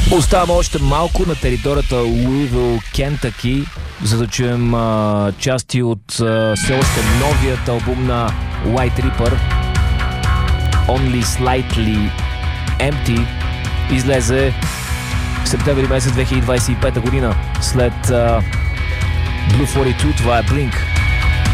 Оставаме още малко на територията Луивил, Кентъки, за да чуем части от все още новият албум на White Reaper, Only Slightly Empty. Излезе в септември месец 2025 година след Blue 42. Това е Blink.